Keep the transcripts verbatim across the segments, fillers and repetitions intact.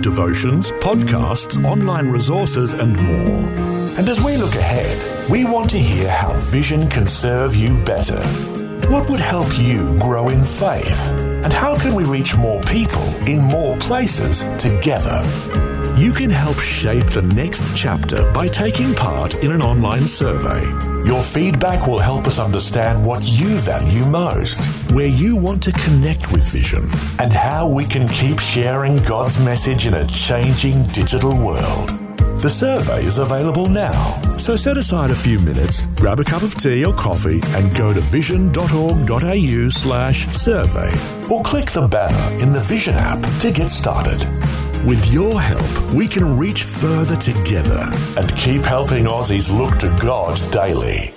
devotions, podcasts, online resources and more. And as we look ahead, we want to hear how Vision can serve you better. What would help you grow in faith? And how can we reach more people in more places together? You can help shape the next chapter by taking part in an online survey. Your feedback will help us understand what you value most, where you want to connect with Vision, and how we can keep sharing God's message in a changing digital world. The survey is available now. So set aside a few minutes, grab a cup of tea or coffee and go to vision.org.au slash survey. Or click the banner in the Vision app to get started. With your help, we can reach further together and keep helping Aussies look to God daily.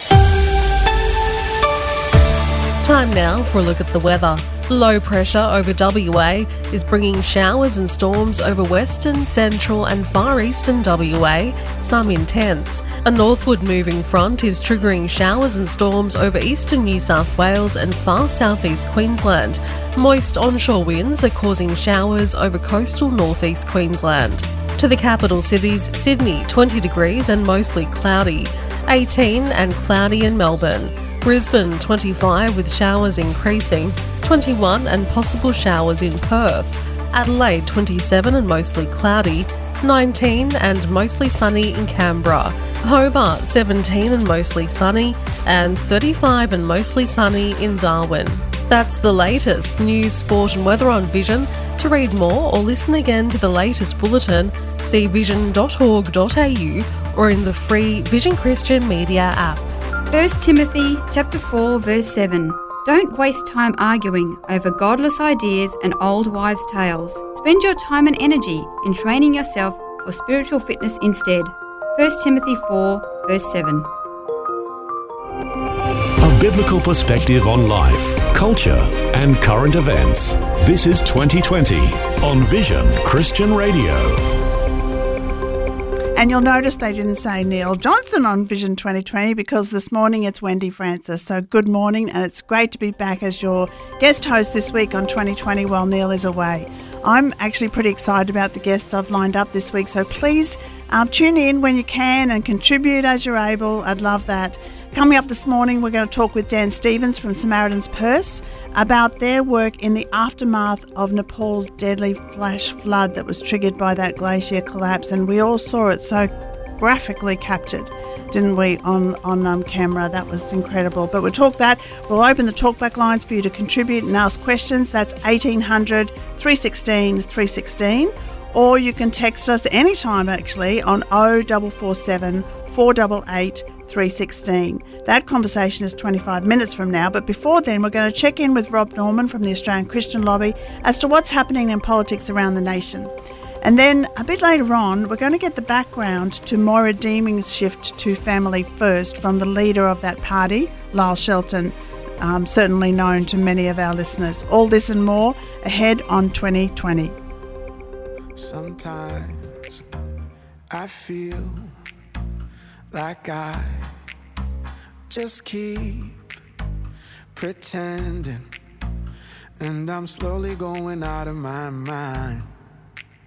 Time now for a look at the weather. Low pressure over W A is bringing showers and storms over western, central and far eastern W A, some intense. A northward moving front is triggering showers and storms over eastern New South Wales and far southeast Queensland. Moist onshore winds are causing showers over coastal northeast Queensland. To the capital cities, Sydney twenty degrees and mostly cloudy, eighteen and cloudy in Melbourne. Brisbane twenty-five with showers increasing, twenty-one and possible showers in Perth. Adelaide twenty-seven and mostly cloudy, nineteen and mostly sunny in Canberra. Hobart seventeen and mostly sunny, and thirty-five and mostly sunny in Darwin. That's the latest news, sport and weather on Vision. To read more or listen again to the latest bulletin, see vision dot org dot a u or in the free Vision Christian Media app. First Timothy chapter four verse seven. Don't waste time arguing over godless ideas and old wives' tales. Spend your time and energy in training yourself for spiritual fitness instead. First Timothy four verse seven. A biblical perspective on life, culture and current events. This is twenty twenty on Vision Christian Radio. And you'll notice they didn't say Neil Johnson on Vision twenty twenty because this morning it's Wendy Francis. So good morning, and it's great to be back as your guest host this week on twenty twenty while Neil is away. I'm actually pretty excited about the guests I've lined up this week, so please um, tune in when you can and contribute as you're able. I'd love that. Coming up this morning, we're going to talk with Dan Stevens from Samaritan's Purse about their work in the aftermath of Nepal's deadly flash flood that was triggered by that glacier collapse. And we all saw it so graphically captured, didn't we, on, on um, camera. That was incredible. But we'll talk that. We'll open the talkback lines for you to contribute and ask questions. That's eighteen hundred, three one six, three one six. Or you can text us anytime, actually, on oh four four seven, four eight eight, three one six. That conversation is twenty-five minutes from now, but before then we're going to check in with Rob Norman from the Australian Christian Lobby as to what's happening in politics around the nation. And then a bit later on, we're going to get the background to Moira Deeming's shift to family first from the leader of that party, Lyle Shelton, um, certainly known to many of our listeners. All this and more ahead on twenty twenty. Sometimes I feel like I just keep pretending, and I'm slowly going out of my mind.